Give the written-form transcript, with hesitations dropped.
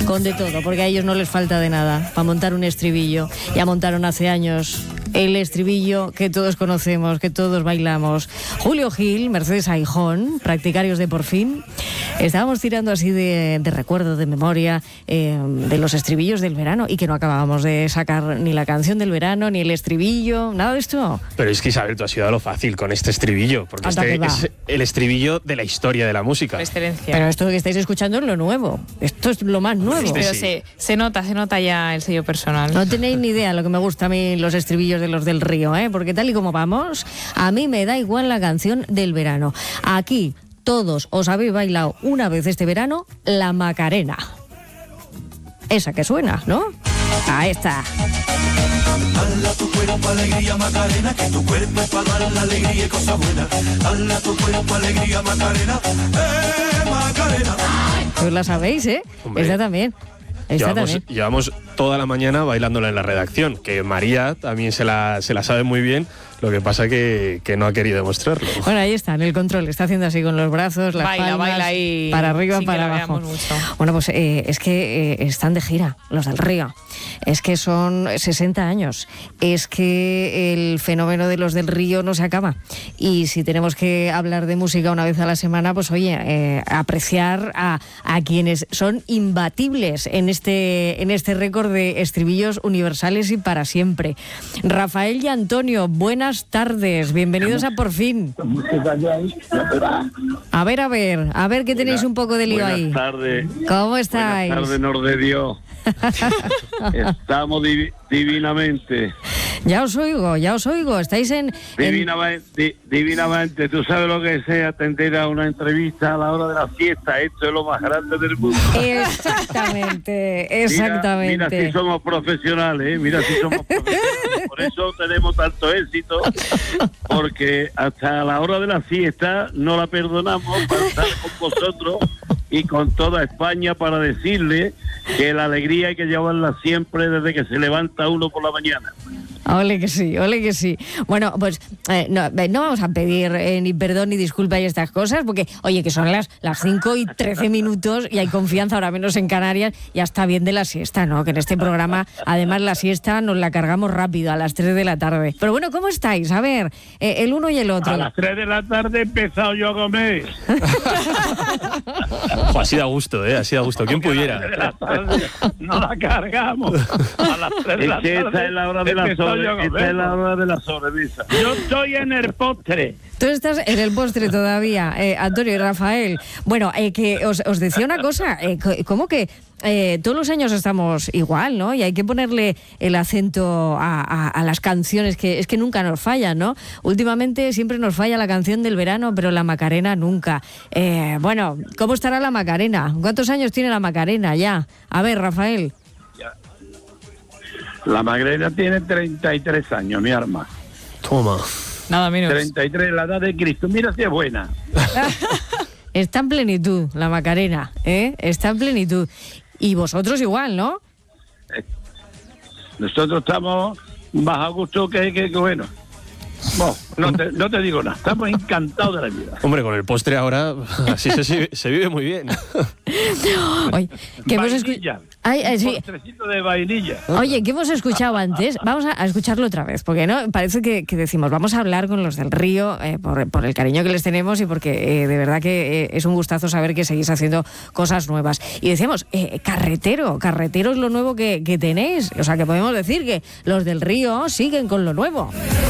con de todo, porque a ellos no les falta de nada para montar un estribillo. Ya montaron hace años el estribillo que todos conocemos, que todos bailamos. Julio Gil, Mercedes Aijón, practicarios de Por Fin. Estábamos tirando así de recuerdo, de memoria, de los estribillos del verano, y que no acabábamos de sacar ni la canción del verano, ni el estribillo, nada de esto. Pero es que, Isabel, tú has ido a lo fácil con este estribillo, porque este es el estribillo de la historia de la música. Pero esto que estáis escuchando es lo nuevo. Esto es lo más nuevo. Pero sí. se nota ya el sello personal. No tenéis ni idea lo que me gusta a mí los estribillos de los del Río, ¿eh? Porque tal y como vamos, a mí me da igual la canción del verano. Aquí todos os habéis bailado una vez este verano la Macarena. Esa que suena, ¿no? Ahí está. Hala tu cuerpo, alegría, Macarena, que tu cuerpo es para dar la alegría y cosas buenas. Hala tu cuerpo, alegría, Macarena, Macarena. Pues la sabéis, ¿eh? Hombre. Esta también. Llevamos toda la mañana bailándola en la redacción, que María también se la sabe muy bien, lo que pasa que no ha querido demostrarlo. Bueno, ahí está, en el control, está haciendo así con los brazos, las palmas, baila ahí, para arriba, para abajo. Bueno, pues es que están de gira, los del Río. Es que son 60 años. Es que el fenómeno de los del Río no se acaba. Y si tenemos que hablar de música una vez a la semana, pues oye, apreciar a quienes son imbatibles en este récord de estribillos universales y para siempre. Rafael y Antonio, buenas tardes, bienvenidos a Por Fin. A ver que tenéis un poco de lío ahí. Buenas tardes. ¿Cómo estáis? Buenas tardes, Nor de Dios. Estamos divinamente. Ya os oigo, estáis Divinamente. Tú sabes lo que es atender a una entrevista a la hora de la siesta. Esto es lo más grande del mundo. Exactamente. Mira si somos profesionales, Por eso tenemos tanto éxito, porque hasta la hora de la siesta no la perdonamos para estar con vosotros y con toda España para decirle que la alegría hay que llevarla siempre desde que se levanta uno por la mañana. Ole que sí. Bueno, pues no vamos a pedir ni perdón ni disculpa y estas cosas, porque, oye, que son las 5:13 y hay confianza, ahora menos en Canarias, ya está bien de la siesta, ¿no? Que en este programa, además, la siesta nos la cargamos rápido, a las 3 de la tarde. Pero bueno, ¿cómo estáis? A ver, el uno y el otro. A las 3 de la tarde he empezado yo a comer. Ojo, así da gusto, ¿eh? Así da gusto. ¿Quién pudiera? A las 3 de la tarde no la cargamos. A las 3 de la tarde. Esta es la hora de la sobremesa. Yo estoy en el postre. Tú estás en el postre todavía, Antonio y Rafael. Bueno, que os decía una cosa, ¿cómo que todos los años estamos igual, ¿no? Y hay que ponerle el acento a las canciones, que es que nunca nos fallan, ¿no? Últimamente siempre nos falla la canción del verano, pero la Macarena nunca. Bueno, ¿cómo estará la Macarena? ¿Cuántos años tiene la Macarena ya? A ver, Rafael. La Macarena tiene 33 años, mi arma. Toma. Nada menos. 33, la edad de Cristo. Mira si es buena. Está en plenitud la Macarena, ¿eh? Está en plenitud. Y vosotros igual, ¿no? Nosotros estamos más a gusto que bueno. No te digo nada, estamos encantados de la vida. Hombre, con el postre ahora así se vive muy bien. Oye, que vainilla. Sí. Postrecito de vainilla. Oye, ¿qué hemos escuchado antes? Vamos a escucharlo otra vez, porque no parece que decimos, vamos a hablar con los del Río por el cariño que les tenemos y porque de verdad que es un gustazo saber que seguís haciendo cosas nuevas. Y decíamos, carretero es lo nuevo que tenéis. O sea, que podemos decir que los del Río siguen con lo nuevo.